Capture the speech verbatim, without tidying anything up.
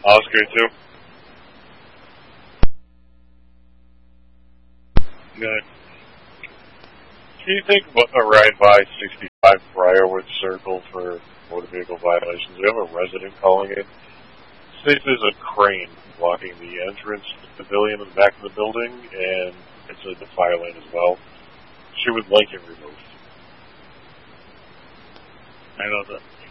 Oscar too. Good. Do you think a ride by sixty-five Briarwood Circle for motor vehicle violations? We have a resident calling it. States there's a crane blocking the entrance to the pavilion in the back of the building, and it's a the fire lane as well. She would like it removed. I know the